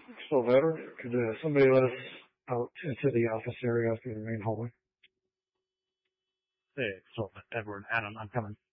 Still there? Could somebody let us out into the office area through the main hallway? Hey, so Edward, Adam, I'm coming.